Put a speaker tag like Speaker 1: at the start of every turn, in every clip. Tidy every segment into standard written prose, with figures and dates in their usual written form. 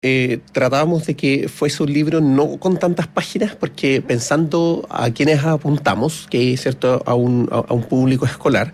Speaker 1: tratábamos de que fuese un libro no con tantas páginas, porque pensando a quienes apuntamos, que es cierto a un público escolar,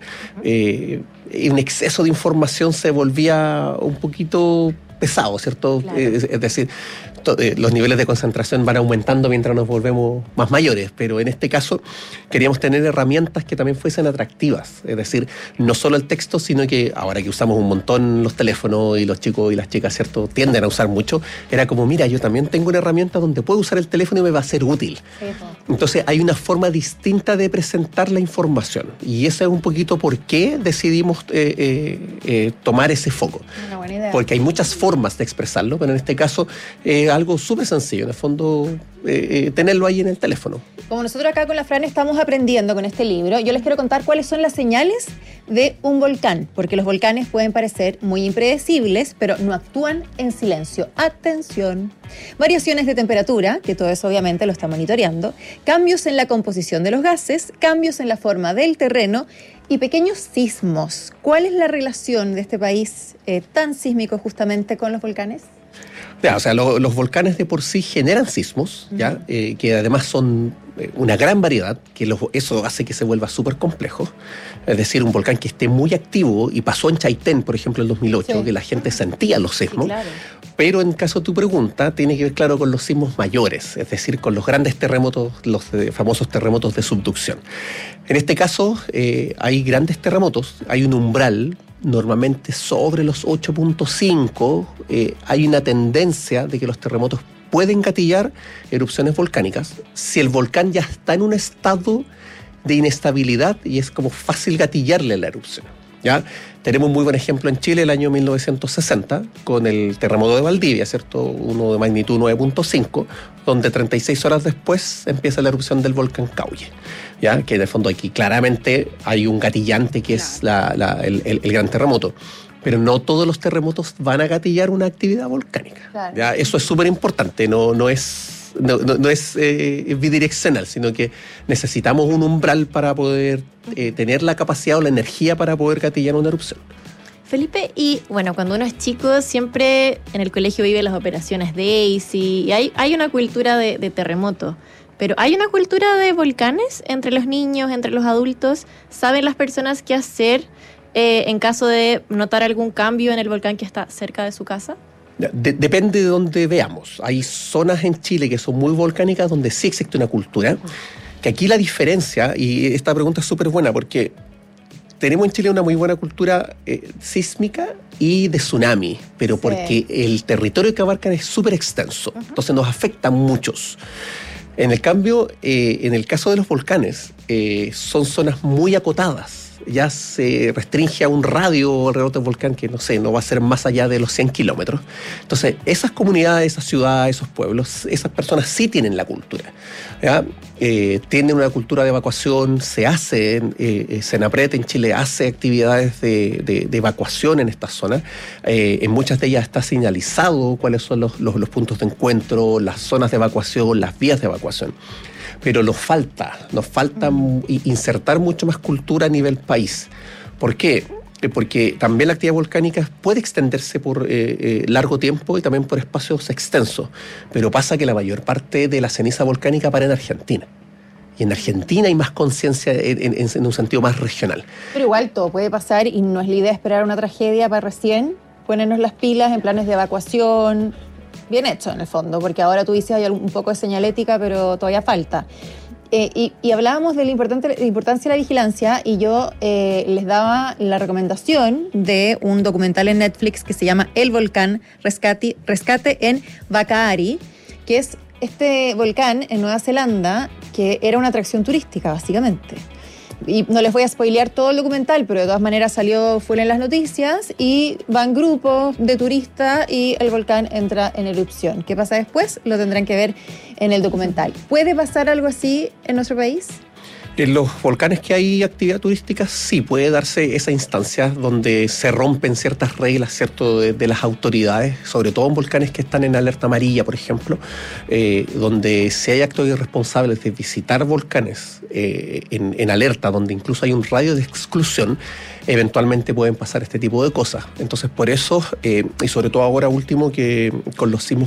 Speaker 1: un exceso de información se volvía un poquito pesado, ¿cierto?
Speaker 2: Claro.
Speaker 1: Es decir, los niveles de concentración van aumentando mientras nos volvemos más mayores, pero en este caso queríamos tener herramientas que también fuesen atractivas, es decir, no solo el texto, sino que ahora que usamos un montón los teléfonos y los chicos y las chicas, ¿cierto?, tienden a usar mucho, era como, mira, yo también tengo una herramienta donde puedo usar el teléfono y me va a ser útil.
Speaker 2: Sí,
Speaker 1: entonces hay una forma distinta de presentar la información, y ese es un poquito por qué decidimos tomar ese foco.
Speaker 2: una buena idea.
Speaker 1: Porque hay muchas formas de expresarlo, pero en este caso algo súper sencillo, en el fondo tenerlo ahí en el teléfono.
Speaker 2: Como nosotros acá con la Fran estamos aprendiendo con este libro, yo les quiero contar cuáles son las señales de un volcán, porque los volcanes pueden parecer muy impredecibles, pero no actúan en silencio. Atención. Variaciones de temperatura, que todo eso obviamente lo está monitoreando, cambios en la composición de los gases, cambios en la forma del terreno y pequeños sismos. ¿Cuál es la relación de este país tan sísmico justamente con los volcanes?
Speaker 1: Ya, o sea, los volcanes de por sí generan sismos, ¿ya? Que además son una gran variedad, que eso hace que se vuelva súper complejo. Es decir, un volcán que esté muy activo, y pasó en Chaitén, por ejemplo, en 2008,
Speaker 2: sí,
Speaker 1: que la gente sentía los sismos.
Speaker 2: Sí, claro.
Speaker 1: Pero en caso de tu pregunta, tiene que ver, claro, con los sismos mayores, es decir, con los grandes terremotos, los famosos terremotos de subducción. En este caso, hay grandes terremotos, hay un umbral, normalmente sobre los 8.5, hay una tendencia de que los terremotos pueden gatillar erupciones volcánicas si el volcán ya está en un estado de inestabilidad y es como fácil gatillarle la erupción, ¿ya? Tenemos un muy buen ejemplo en Chile el año 1960 con el terremoto de Valdivia, ¿cierto? Uno de magnitud 9.5, donde 36 horas después empieza la erupción del volcán Cauye, ¿ya? Que en el fondo aquí claramente hay un gatillante que es el gran terremoto. Pero no todos los terremotos van a gatillar una actividad volcánica.
Speaker 2: Claro.
Speaker 1: ¿Ya? Eso es súper importante, no es bidireccional, sino que necesitamos un umbral para poder tener la capacidad o la energía para poder gatillar una erupción.
Speaker 3: Felipe, y bueno, cuando uno es chico, siempre en el colegio vive las operaciones DAISY, y hay una cultura de terremoto. Pero ¿hay una cultura de volcanes entre los niños, entre los adultos? ¿Saben las personas qué hacer en caso de notar algún cambio en el volcán que está cerca de su casa?
Speaker 1: Depende de dónde veamos. Hay zonas en Chile que son muy volcánicas donde sí existe una cultura. Que aquí la diferencia, y esta pregunta es súper buena porque tenemos en Chile una muy buena cultura sísmica y de tsunami, pero
Speaker 2: Sí.
Speaker 1: porque el territorio que abarcan es súper extenso. Entonces nos afecta a muchos. En el cambio, en el caso de los volcanes, son zonas muy acotadas. Ya se restringe a un radio alrededor del volcán que, no sé, no va a ser más allá de los 100 kilómetros. Entonces, esas comunidades, esas ciudades, esos pueblos, esas personas sí tienen la cultura, ¿ya? Tienen una cultura de evacuación, se hace, Senapred en Chile hace actividades de evacuación en estas zonas. En muchas de ellas está señalizado cuáles son los puntos de encuentro, las zonas de evacuación, las vías de evacuación. Pero nos falta insertar mucho más cultura a nivel país. ¿Por qué? Porque también la actividad volcánica puede extenderse por largo tiempo y también por espacios extensos. Pero pasa que la mayor parte de la ceniza volcánica para en Argentina. Y en Argentina hay más conciencia en un sentido más regional.
Speaker 2: Pero igual todo puede pasar y no es la idea esperar una tragedia para recién ponernos las pilas en planes de evacuación. Bien hecho, en el fondo, porque ahora tú dices hay un poco de señalética, pero todavía falta. Y hablábamos de la importancia de la vigilancia, y yo les daba la recomendación de un documental en Netflix que se llama El Volcán Rescate en Whakaari, que es este volcán en Nueva Zelanda que era una atracción turística, básicamente. Y no les voy a spoilear todo el documental, pero de todas maneras fue en las noticias y van grupos de turistas y el volcán entra en erupción. ¿Qué pasa después? Lo tendrán que ver en el documental. ¿Puede pasar algo así en nuestro país?
Speaker 1: En los volcanes que hay actividad turística sí puede darse esa instancia donde se rompen ciertas reglas, ¿cierto?, de las autoridades, sobre todo en volcanes que están en alerta amarilla, por ejemplo, donde si hay actos irresponsables de visitar volcanes en alerta, donde incluso hay un radio de exclusión, eventualmente pueden pasar este tipo de cosas. Entonces, por eso, y sobre todo ahora último que con los sismos